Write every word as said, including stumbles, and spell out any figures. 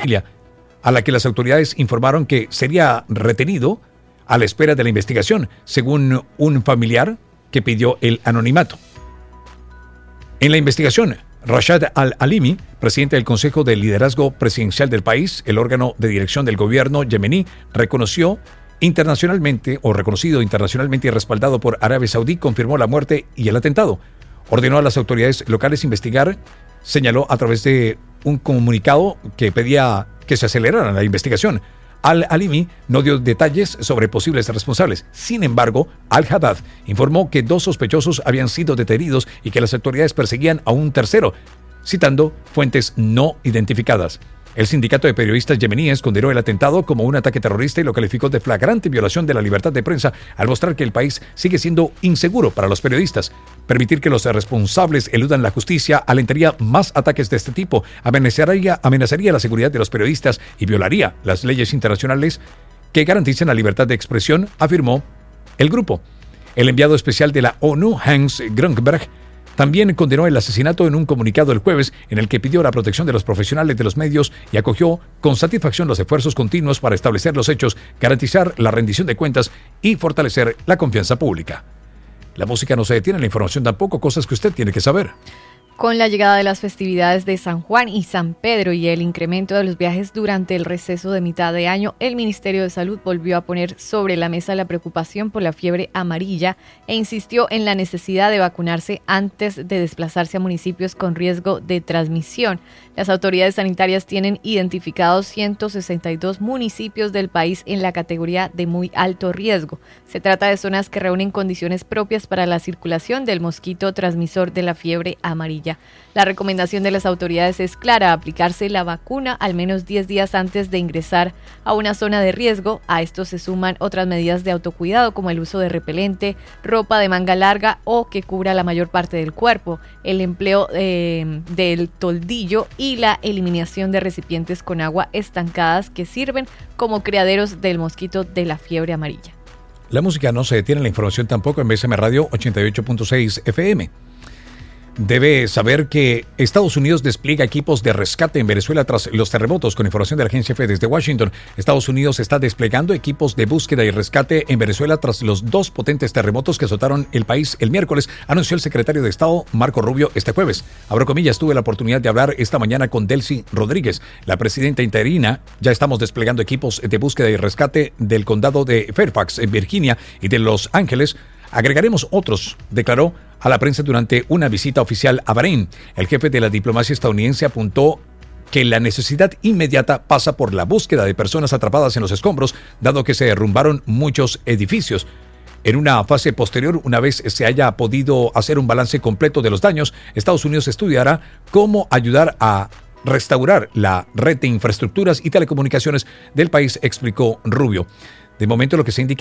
a la que las autoridades informaron que sería retenido a la espera de la investigación, según un familiar que pidió el anonimato. En la investigación, Rashad al-Alimi, presidente del Consejo de Liderazgo Presidencial del país, el órgano de dirección del gobierno yemení, reconoció internacionalmente o reconocido internacionalmente y respaldado por Arabia Saudí, confirmó la muerte y el atentado. Ordenó a las autoridades locales investigar, señaló a través de un comunicado que pedía que se acelerara la investigación. Al-Alimi no dio detalles sobre posibles responsables. Sin embargo, Al-Haddad informó que dos sospechosos habían sido detenidos y que las autoridades perseguían a un tercero, citando fuentes no identificadas. El sindicato de periodistas yemeníes condenó el atentado como un ataque terrorista y lo calificó de flagrante violación de la libertad de prensa al mostrar que el país sigue siendo inseguro para los periodistas. Permitir que los responsables eludan la justicia alentaría más ataques de este tipo, amenazaría, amenazaría la seguridad de los periodistas y violaría las leyes internacionales que garantizan la libertad de expresión, afirmó el grupo. El enviado especial de la ONU, Hans Grundberg, también condenó el asesinato en un comunicado el jueves en el que pidió la protección de los profesionales de los medios y acogió con satisfacción los esfuerzos continuos para establecer los hechos, garantizar la rendición de cuentas y fortalecer la confianza pública. La música no se detiene, la información tampoco, cosas que usted tiene que saber. Con la llegada de las festividades de San Juan y San Pedro y el incremento de los viajes durante el receso de mitad de año, el Ministerio de Salud volvió a poner sobre la mesa la preocupación por la fiebre amarilla e insistió en la necesidad de vacunarse antes de desplazarse a municipios con riesgo de transmisión. Las autoridades sanitarias tienen identificados ciento sesenta y dos municipios del país en la categoría de muy alto riesgo. Se trata de zonas que reúnen condiciones propias para la circulación del mosquito transmisor de la fiebre amarilla. La recomendación de las autoridades es clara: aplicarse la vacuna al menos diez días antes de ingresar a una zona de riesgo. A esto se suman otras medidas de autocuidado como el uso de repelente, ropa de manga larga o que cubra la mayor parte del cuerpo, el empleo eh, del toldillo y la eliminación de recipientes con agua estancadas que sirven como criaderos del mosquito de la fiebre amarilla. La música no se detiene, la información tampoco en B S M Radio ochenta y ocho punto seis F M. Debe saber que Estados Unidos despliega equipos de rescate en Venezuela tras los terremotos. Con información de la agencia F desde Washington, Estados Unidos está desplegando equipos de búsqueda y rescate en Venezuela tras los dos potentes terremotos que azotaron el país el miércoles, anunció el secretario de Estado Marco Rubio este jueves. Abro comillas, tuve la oportunidad de hablar esta mañana con Delcy Rodríguez, la presidenta interina. Ya estamos desplegando equipos de búsqueda y rescate del condado de Fairfax, en Virginia, y de Los Ángeles. Agregaremos otros, declaró a la prensa durante una visita oficial a Bahrein. El jefe de la diplomacia estadounidense apuntó que la necesidad inmediata pasa por la búsqueda de personas atrapadas en los escombros, dado que se derrumbaron muchos edificios. En una fase posterior, una vez se haya podido hacer un balance completo de los daños, Estados Unidos estudiará cómo ayudar a restaurar la red de infraestructuras y telecomunicaciones del país, explicó Rubio. De momento, lo que se indica